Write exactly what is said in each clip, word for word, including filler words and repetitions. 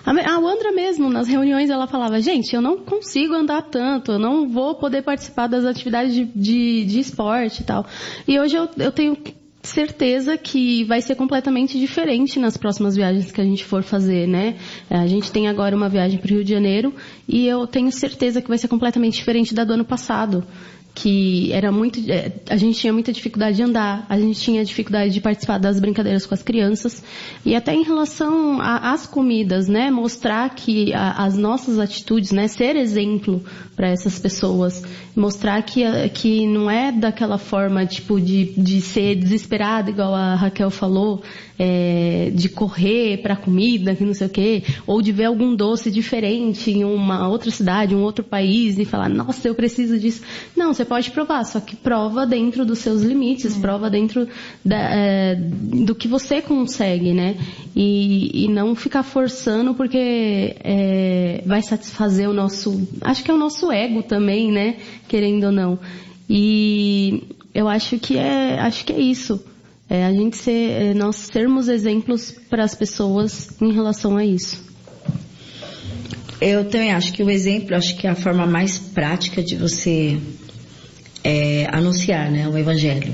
A, a Wandra mesmo, nas reuniões, ela falava, gente, eu não consigo andar tanto, eu não vou poder participar das atividades de, de, de esporte e tal. E hoje eu, eu tenho certeza que vai ser completamente diferente nas próximas viagens que a gente for fazer, né? A gente tem agora uma viagem para o Rio de Janeiro e eu tenho certeza que vai ser completamente diferente da do ano passado, que era muito, a gente tinha muita dificuldade de andar, a gente tinha dificuldade de participar das brincadeiras com as crianças, e até em relação às comidas, né, mostrar que a, as nossas atitudes, né, ser exemplo para essas pessoas, mostrar que, que não é daquela forma, tipo, de, de ser desesperado, igual a Raquel falou, é, de correr para comida, que não sei o quê, ou de ver algum doce diferente em uma outra cidade, um outro país, e falar, nossa, eu preciso disso. Não, você pode provar, só que prova dentro dos seus limites, é. prova dentro da, é, do que você consegue, né? E, e não ficar forçando porque é, vai satisfazer o nosso, acho que é o nosso ego também, né? Querendo ou não. E eu acho que é, acho que é isso. É a gente ser, é, nós sermos exemplos para as pessoas em relação a isso. Eu também acho que o exemplo, acho que é a forma mais prática de você é, anunciar, né, o evangelho.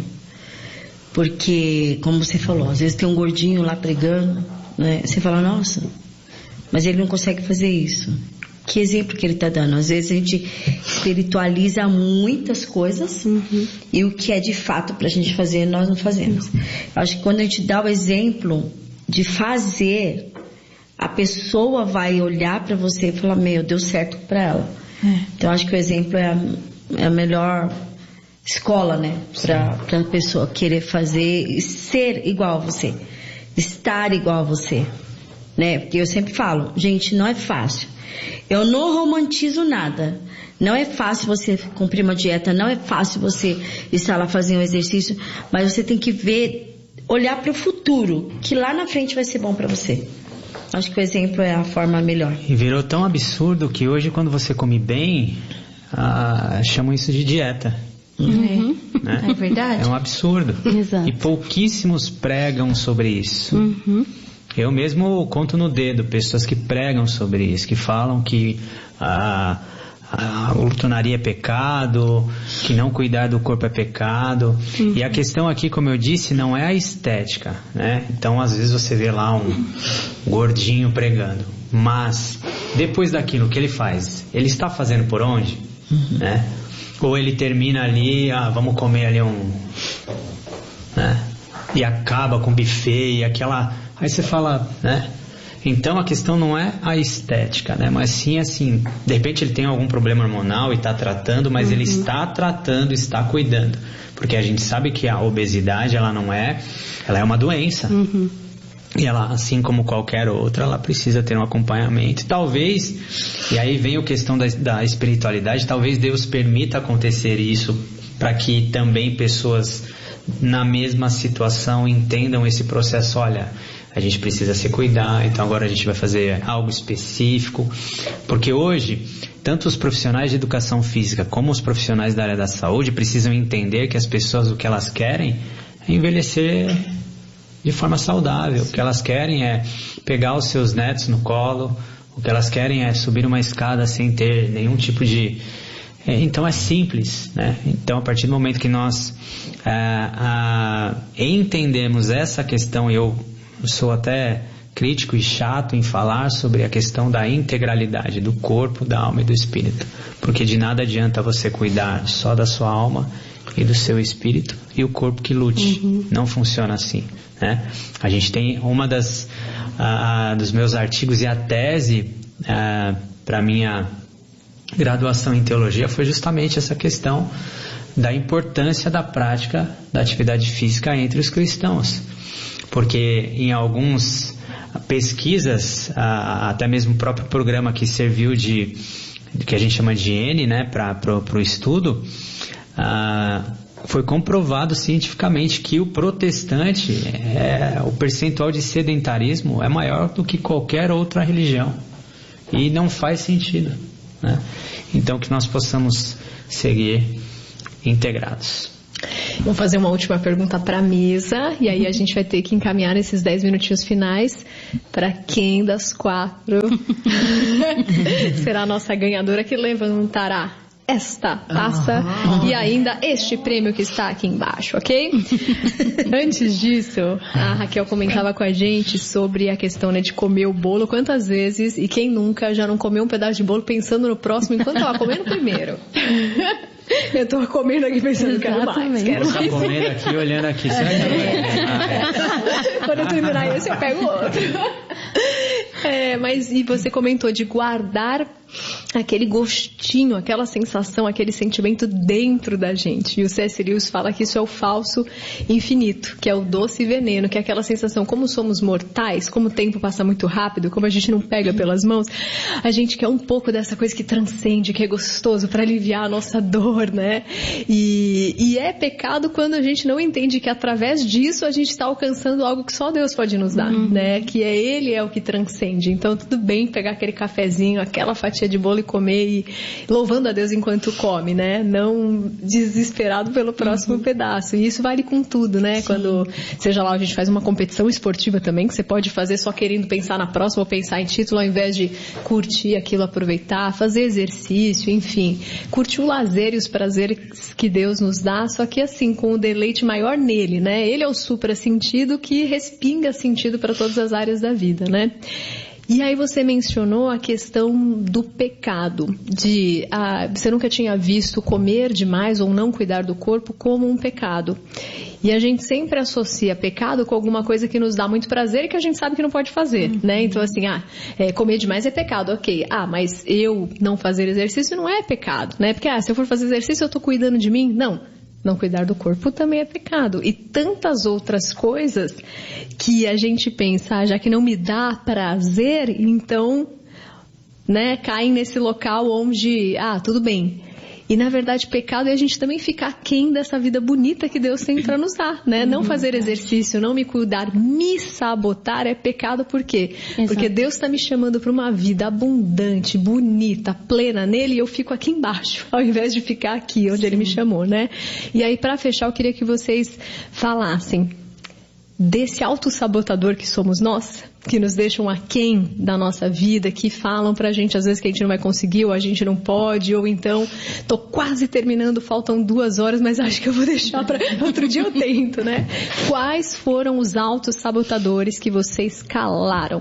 Porque, como você falou, às vezes tem um gordinho lá pregando, né, você fala, nossa, mas ele não consegue fazer isso. Que exemplo que ele está dando? Às vezes a gente espiritualiza muitas coisas, uhum, e o que é de fato para a gente fazer, nós não fazemos. Eu acho que quando a gente dá o exemplo de fazer, a pessoa vai olhar para você e falar, meu, deu certo para ela. É. Então acho que o exemplo é a, é a melhor escola, né, para a pessoa querer fazer e ser igual a você, estar igual a você, né? Porque eu sempre falo, gente, não é fácil. Eu não romantizo nada. Não é fácil você cumprir uma dieta, não é fácil você estar lá fazendo um exercício, mas você tem que ver, olhar para o futuro, que lá na frente vai ser bom para você. Acho que o exemplo é a forma melhor. E virou tão absurdo que hoje, quando você come bem, ah, chamam isso de dieta. Uhum. Né? É verdade. É um absurdo. Exato. E pouquíssimos pregam sobre isso. Uhum. Eu mesmo conto no dedo pessoas que pregam sobre isso, que falam que a, a glutonaria é pecado, que não cuidar do corpo é pecado. Uhum. E a questão aqui, como eu disse, não é a estética, né? Então, às vezes você vê lá um gordinho pregando, mas depois daquilo que ele faz, ele está fazendo por onde? Uhum. Né? Ou ele termina ali, ah, vamos comer ali um... né? E acaba com o buffet e aquela... Aí você fala, né? Então a questão não é a estética, né? Mas sim assim, de repente ele tem algum problema hormonal e está tratando, mas uhum. ele está tratando, está cuidando. Porque a gente sabe que a obesidade, ela não é, ela é uma doença. Uhum. E ela, assim como qualquer outra, ela precisa ter um acompanhamento. Talvez, e aí vem a questão da, da espiritualidade, talvez Deus permita acontecer isso para que também pessoas na mesma situação entendam esse processo. Olha, a gente precisa se cuidar, então agora a gente vai fazer algo específico, porque hoje tanto os profissionais de educação física como os profissionais da área da saúde precisam entender que as pessoas, o que elas querem é envelhecer de forma saudável. O que elas querem é pegar os seus netos no colo, o que elas querem é subir uma escada sem ter nenhum tipo de... Então é simples, né? Então a partir do momento que nós ah, ah, entendemos essa questão, e eu sou até crítico e chato em falar sobre a questão da integralidade do corpo, da alma e do espírito, porque de nada adianta você cuidar só da sua alma e do seu espírito e o corpo que lute. Uhum. Não funciona assim, né? A gente tem uma das ah, dos meus artigos e a tese ah, para minha graduação em teologia foi justamente essa questão da importância da prática da atividade física entre os cristãos, porque em algumas pesquisas, até mesmo o próprio programa que serviu de, que a gente chama de N, né, para o estudo, foi comprovado cientificamente que o protestante, é, o percentual de sedentarismo é maior do que qualquer outra religião, e não faz sentido, né? Então que nós possamos seguir integrados. Vou fazer uma última pergunta para a mesa, e aí a gente vai ter que encaminhar nesses dez minutinhos finais para quem das quatro será a nossa ganhadora que levantará esta taça uhum. e ainda este prêmio que está aqui embaixo, ok? Antes disso, a Raquel comentava com a gente sobre a questão, né, de comer o bolo. Quantas vezes, e quem nunca já não comeu um pedaço de bolo pensando no próximo enquanto estava comendo primeiro? Eu tô comendo aqui pensando, quero mais, quero mais. Eu tô comendo aqui, olhando aqui. Será que é. Quando eu terminar esse, eu pego outro. É, mas e você comentou de guardar aquele gostinho, aquela sensação, aquele sentimento dentro da gente. E o C S. Lewis fala que isso é o falso infinito, que é o doce veneno, que é aquela sensação, como somos mortais, como o tempo passa muito rápido, como a gente não pega pelas mãos, a gente quer um pouco dessa coisa que transcende, que é gostoso para aliviar a nossa dor, né? E, e é pecado quando a gente não entende que através disso a gente está alcançando algo que só Deus pode nos dar, uhum. né? Que é Ele é o que transcende. Então tudo bem pegar aquele cafezinho, aquela fatia de bolo e comer e louvando a Deus enquanto come, né? Não desesperado pelo próximo uhum. pedaço. E isso vale com tudo, né? Sim. Quando, seja lá, a gente faz uma competição esportiva também, que você pode fazer só querendo pensar na próxima ou pensar em título, ao invés de curtir aquilo, aproveitar, fazer exercício, enfim. Curtir o lazer e os prazeres que Deus nos dá, só que assim, com o deleite maior nele, né? Ele é o supra-sentido que respinga sentido para todas as áreas da vida, né? E aí você mencionou a questão do pecado, de ah, você nunca tinha visto comer demais ou não cuidar do corpo como um pecado. E a gente sempre associa pecado com alguma coisa que nos dá muito prazer e que a gente sabe que não pode fazer, uhum. né? Então assim, ah, é, comer demais é pecado, ok. Ah, mas eu não fazer exercício não é pecado, né? Porque ah, se eu for fazer exercício eu tô cuidando de mim? Não. Não cuidar do corpo também é pecado. E tantas outras coisas que a gente pensa, ah, já que não me dá prazer, então, né, caem nesse local onde, ah, tudo bem. E na verdade pecado é a gente também ficar aquém dessa vida bonita que Deus tem para nos dar, né? Uhum. Não fazer exercício, não me cuidar, me sabotar é pecado. Por quê? Exato. Porque Deus está me chamando para uma vida abundante, bonita, plena nele, e eu fico aqui embaixo, ao invés de ficar aqui onde Sim. Ele me chamou, né? E aí, para fechar, eu queria que vocês falassem desse autossabotador que somos nós, que nos deixam aquém da nossa vida, que falam pra gente às vezes que a gente não vai conseguir, ou a gente não pode, ou então tô quase terminando, faltam duas horas, mas acho que eu vou deixar para outro dia eu tento, né? Quais foram os autossabotadores que vocês calaram?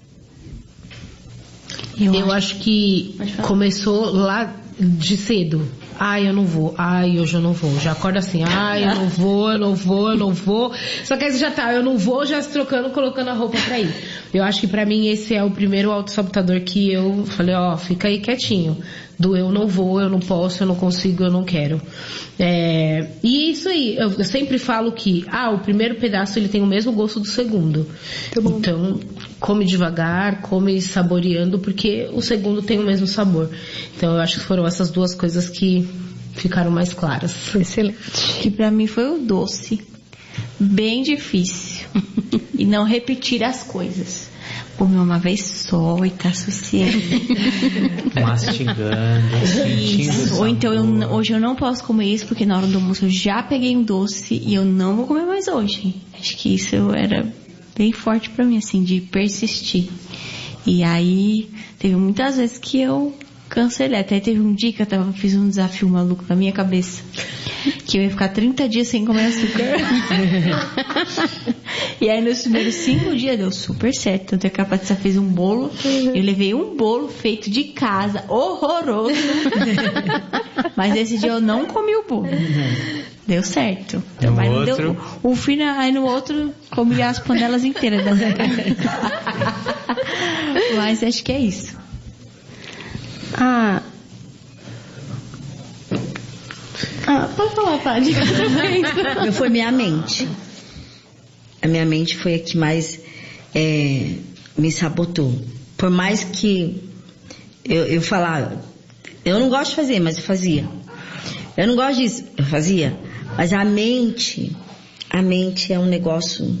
Eu, eu acho que começou lá de cedo. Ai, eu não vou. Ai, hoje eu não vou. Já acorda assim. Ai, eu não vou, eu não vou, eu não vou. Só que aí você já tá, eu não vou, já se trocando, colocando a roupa pra ir. Eu acho que pra mim esse é o primeiro autossabotador que eu falei, ó, fica aí quietinho. Do eu não vou, eu não posso, eu não consigo, eu não quero. É, e isso aí, eu, eu sempre falo que, ah, o primeiro pedaço ele tem o mesmo gosto do segundo. Tá bom. Então, come devagar, come saboreando, porque o segundo tem o mesmo sabor. Então, eu acho que foram essas duas coisas que ficaram mais claras. Excelente. Que pra mim foi o doce. Bem difícil. E não repetir as coisas. Comer uma vez só e tá sossegado. Mastigando, sentindo. Ou então, eu, hoje eu não posso comer isso porque na hora do almoço eu já peguei um doce e eu não vou comer mais hoje. Acho que isso era bem forte pra mim, assim, de persistir. E aí, teve muitas vezes que eu cancelei. Até teve um dia que eu tava, fiz um desafio maluco na minha cabeça. Que eu ia ficar trinta dias sem comer açúcar. E aí nos primeiros cinco dias deu super certo. Tanto é que a Patrícia fez um bolo. Eu levei um bolo feito de casa, horroroso. Mas esse dia eu não comi o bolo. Deu certo. Então, no mas não outro... deu. O final, aí no outro comi as panelas inteiras da Mas acho que é isso. Ah. Ah, pode falar, Paty. Foi minha mente. A minha mente foi a que mais é, me sabotou. Por mais que eu, eu falava, eu não gosto de fazer, mas eu fazia. Eu não gosto disso, eu fazia. Mas a mente, a mente é um negócio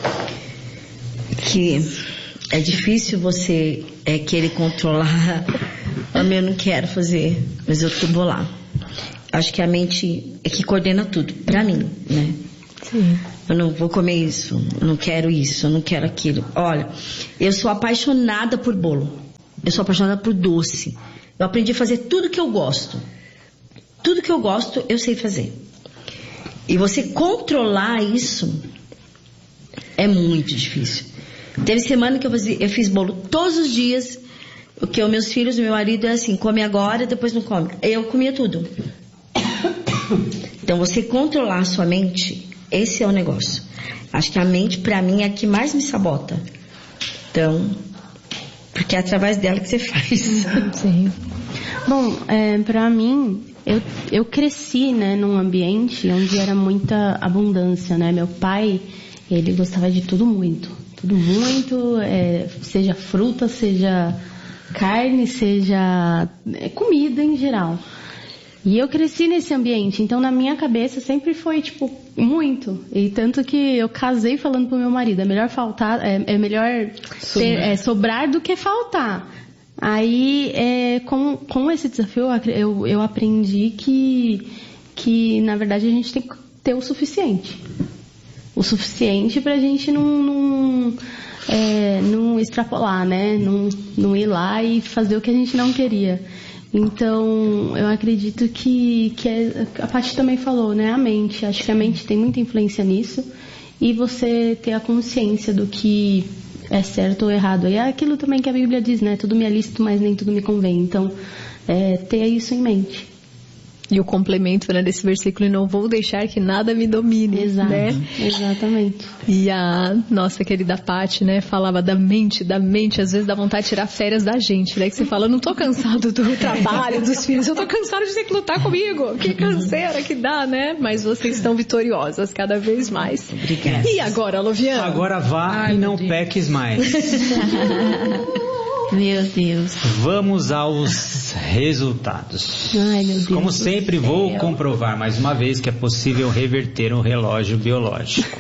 que é difícil você é, querer controlar. Eu não quero fazer, mas eu vou lá. acho que a mente é que coordena tudo, pra mim, né? Sim. Eu não vou comer isso, eu não quero isso, eu não quero aquilo. Olha, eu sou apaixonada por bolo. Eu sou apaixonada por doce. Eu aprendi a fazer tudo que eu gosto. Tudo que eu gosto, eu sei fazer. E você controlar isso é muito difícil. Teve semana que eu, fazia, eu fiz bolo todos os dias, porque os meus filhos, meu marido é assim, come agora, depois não come. Eu comia tudo. Então você controlar a sua mente, esse é o negócio. Acho que a mente, pra mim, é a que mais me sabota. Então, porque é através dela que você faz. Sim. Bom, é, pra mim, eu, eu cresci, né, num ambiente onde era muita abundância, né? Meu pai, ele gostava de tudo muito. Tudo muito, é, seja fruta, seja carne, seja é, comida em geral. E eu cresci nesse ambiente, então na minha cabeça sempre foi, tipo, muito. E tanto que eu casei falando pro meu marido, é melhor faltar, é, é melhor ter, é, sobrar do que faltar. Aí, é, com, com esse desafio, eu, eu aprendi que, que, na verdade, a gente tem que ter o suficiente. O suficiente pra gente não, não, é, não extrapolar, né? Não, não ir lá e fazer o que a gente não queria. Então, eu acredito que, que é, a Paty também falou, né? A mente. Acho que a mente tem muita influência nisso. E você ter a consciência do que é certo ou errado. E é aquilo também que a Bíblia diz, né? Tudo me é lícito, mas nem tudo me convém. Então, é, ter isso em mente. E o complemento, né, desse versículo, e não vou deixar que nada me domine, Exato, né? Exatamente. E a nossa querida Paty, né, falava da mente, da mente, às vezes dá vontade de tirar férias da gente, né? Que você fala, eu não tô cansado do trabalho, dos filhos, eu tô cansado de ter que lutar comigo. Que canseira que dá, né? Mas vocês estão vitoriosas cada vez mais. Obrigada. E agora, Loviana? Agora vá Ai, e não Deus. peques mais. Meu Deus. Vamos aos resultados. Ai, meu Deus. Como sempre, céu. vou comprovar mais uma vez que é possível reverter um relógio biológico.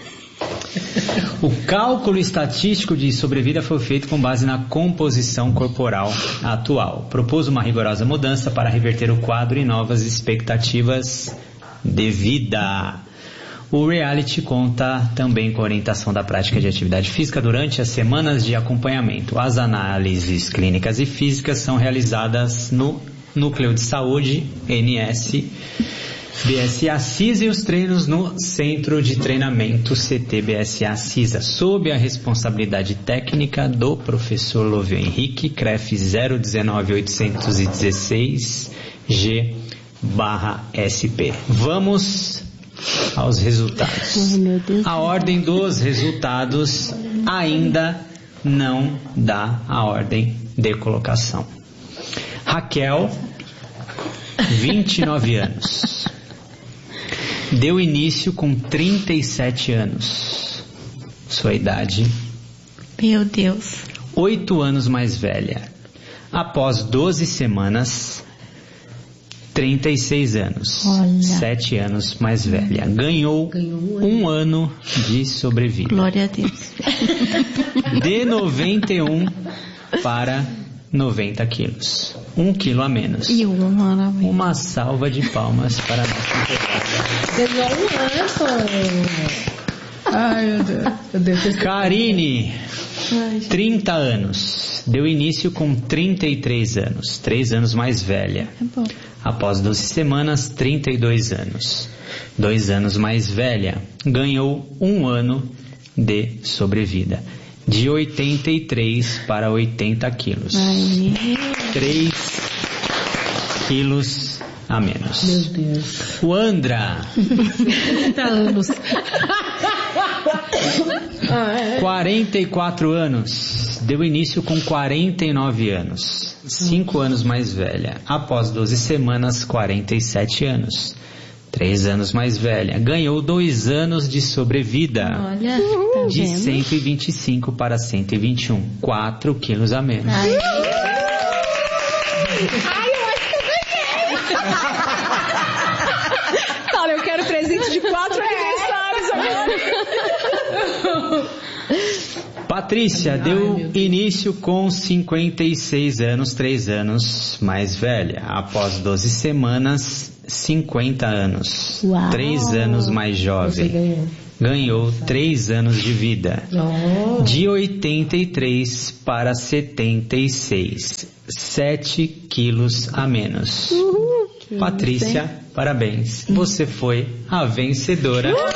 O cálculo estatístico de sobrevida foi feito com base na composição corporal atual. Propôs uma rigorosa mudança para reverter o quadro e novas expectativas de vida. O reality conta também com a orientação da prática de atividade física durante as semanas de acompanhamento. As análises clínicas e físicas são realizadas no Núcleo de Saúde, N S, B S A CISA, e os treinos no Centro de Treinamento C T B S A CISA, sob a responsabilidade técnica do professor Lovio Henrique, C R E F zero um nove oito um seis G S P. Vamos aos resultados. Ai, meu Deus. A ordem dos resultados ainda não dá a ordem de colocação. Raquel, vinte e nove anos. Deu início com trinta e sete anos. Sua idade, Meu Deus. oito anos mais velha. Após doze semanas, trinta e seis anos. Olha. sete anos mais velha. Ganhou, Ganhou um ano de sobrevida. Glória a Deus. De noventa e um para noventa quilos. Um quilo a menos. E uma maravilha. Uma salva de palmas para a nossa convidada. Ganhou um ano. Ai, meu Deus. Eu devo ter... Karine, trinta anos. Deu início com trinta e três anos. três anos mais velha. É bom. Após doze semanas, trinta e dois anos. dois anos mais velha. Ganhou um ano de sobrevida. De oitenta e três para oitenta quilos. Ai, três quilos a menos. Meu Deus. O Andra, trinta anos. quarenta e quatro anos. Deu início com quarenta e nove anos. cinco anos mais velha. Após doze semanas, quarenta e sete anos. três anos mais velha. Ganhou dois anos de sobrevida. olha, tá De vendo? cento e vinte e cinco para cento e vinte e um. quatro quilos a menos. Ai, Olha, eu quero presente de quatro aniversários agora. Patrícia Ai, deu início com cinquenta e seis anos, três anos mais velha. Após doze semanas, cinquenta anos. Uau. três anos mais Você jovem. ganhou. Ganhou três anos de vida. Oh. De oitenta e três para setenta e seis. sete quilos a menos. Uhul, que Patrícia, isso, parabéns. Você foi a vencedora. Uhul,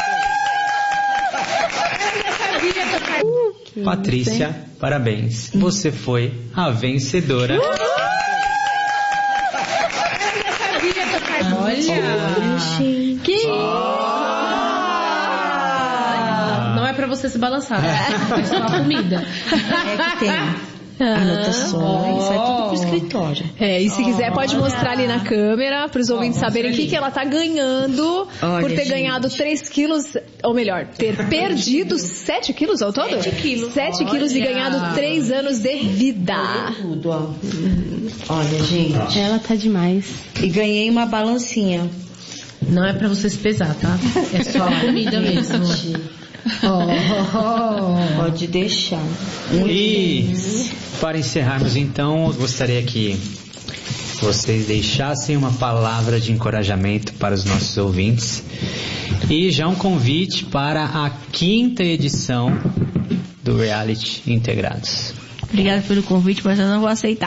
que Patrícia, isso, parabéns. Você foi a vencedora. Olha! Que Não é pra você se balançar, é só a comida. É que tem anotações, é tudo pro escritório. É, e se quiser pode mostrar ali na câmera para os ouvintes saberem o que, que ela tá ganhando. Olha, por ter gente. ganhado três quilos, ou melhor, ter perdido sete quilos ao todo? sete quilos. sete quilos e ganhado três anos de vida. Tudo, ó. Olha, gente. ela tá demais. E ganhei uma balancinha. Não é pra você se pesar, tá? É só a comida mesmo. Oh, oh, oh. Pode deixar. E para encerrarmos então, eu gostaria que vocês deixassem uma palavra de encorajamento para os nossos ouvintes e já um convite para a quinta edição do Reality Integrados. Obrigada pelo convite, mas eu não vou aceitar.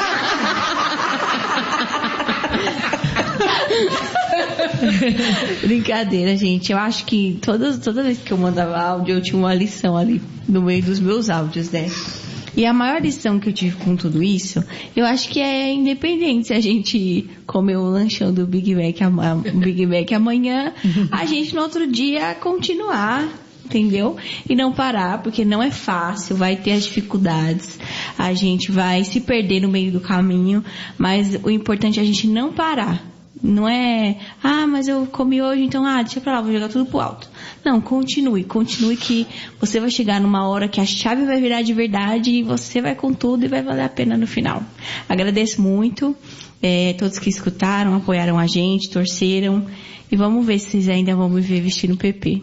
Brincadeira, gente. Eu acho que toda, toda vez que eu mandava áudio, eu tinha uma lição ali no meio dos meus áudios, né? E a maior lição que eu tive com tudo isso, eu acho que é independente se a gente comer o lanchão do Big Mac, ama- Big Mac amanhã, a gente no outro dia continuar, entendeu? E não parar, porque não é fácil, vai ter as dificuldades, a gente vai se perder no meio do caminho, mas o importante é a gente não parar. Não é, ah, mas eu comi hoje, então, ah, deixa pra lá, vou jogar tudo pro alto. Não, continue, continue que você vai chegar numa hora que a chave vai virar de verdade e você vai com tudo e vai valer a pena no final. Agradeço muito, é, todos que escutaram, apoiaram a gente, torceram e vamos ver se vocês ainda vão me ver vestindo P P.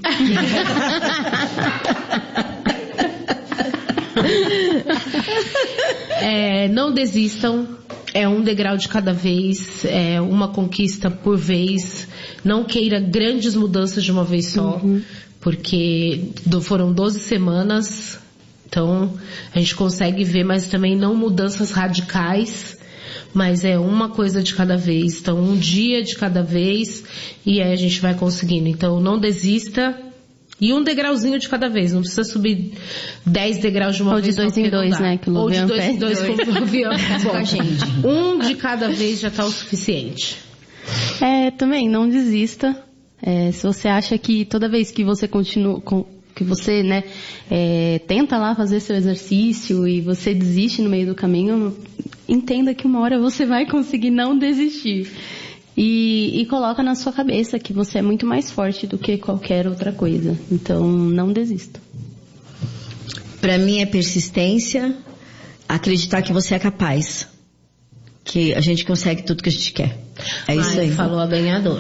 É, não desistam, é um degrau de cada vez, é uma conquista por vez. Não queira grandes mudanças de uma vez só, uhum. porque do, foram doze semanas, então a gente consegue ver, mas também não mudanças radicais, mas é uma coisa de cada vez, então um dia de cada vez e aí a gente vai conseguindo. Então não desista. E um degrauzinho de cada vez, não precisa subir dez degraus de uma Ou vez. de dois em dois, né? Que o Ou de Luvian dois em fez. dois, como o Luvian fez com a gente. Um de cada vez já tá o suficiente. É, também, não desista. É, se você acha que toda vez que você continua, com, que você, né, é, tenta lá fazer seu exercício e você desiste no meio do caminho, entenda que uma hora você vai conseguir não desistir. E, e coloca na sua cabeça que você é muito mais forte do que qualquer outra coisa. Então, não desista. Pra mim é persistência, acreditar que você é capaz. Que a gente consegue tudo que a gente quer. É isso Ai, aí. falou a ganhadora.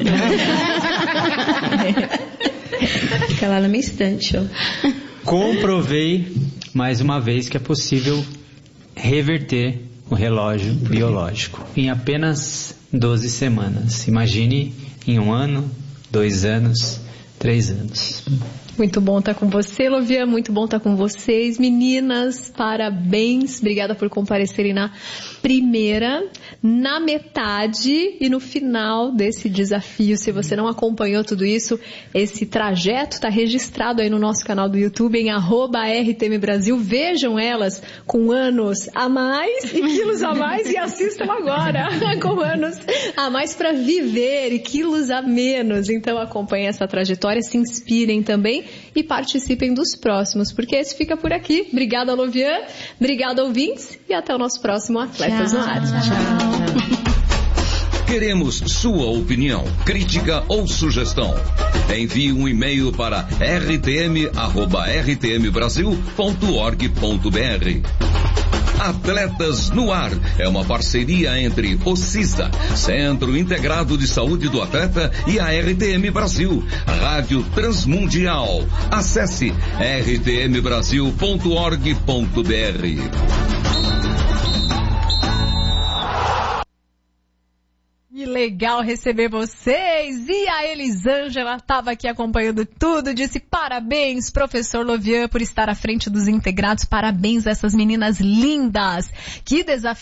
Fica lá na minha estante, ó. Comprovei mais uma vez que é possível reverter o relógio biológico em apenas doze semanas. Imagine em um ano, dois anos, três anos. Muito bom estar com você, Luvian. Muito bom estar com vocês. Meninas, parabéns. Obrigada por comparecerem na primeira, na metade e no final desse desafio. Se você não acompanhou tudo isso, esse trajeto está registrado aí no nosso canal do YouTube, em arroba R T M Brasil. Vejam elas com anos a mais e quilos a mais e assistam agora com anos a mais para viver e quilos a menos. Então acompanhem essa trajetória, se inspirem também e participem dos próximos, porque esse fica por aqui. Obrigada, Luvian. Obrigada, ouvintes. E até o nosso próximo Atletas no Ar. Queremos sua opinião, crítica ou sugestão. Envie um e-mail para r t m arroba r t m brasil ponto org ponto b r. Atletas no Ar é uma parceria entre o CISA, Centro Integrado de Saúde do Atleta, e a R T M Brasil, Rádio Transmundial. Acesse r t m brasil ponto org ponto b r. Que legal receber vocês! E a Elisângela estava aqui acompanhando tudo, disse parabéns, professor Lovian, por estar à frente dos integrados, parabéns a essas meninas lindas! Que desafio!